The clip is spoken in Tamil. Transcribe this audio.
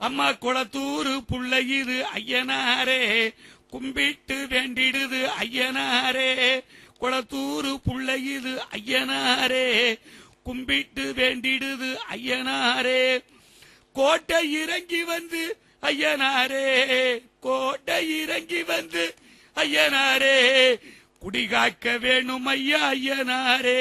அம்மா குளத்தூரு புள்ளை இது ஐயனாரே கும்பிட்டு வேண்டிடுது ஐயனாரே குளத்தூரு புள்ளை இது ஐயனாரே கும்பிட்டு வேண்டிடுது ஐயனாரே கோட்டை இறங்கி வந்து ஐயனாரே கோட்டை இறங்கி வந்து ஐயனாரே குடிகாக்க வேணும் ஐயா ஐயனாரே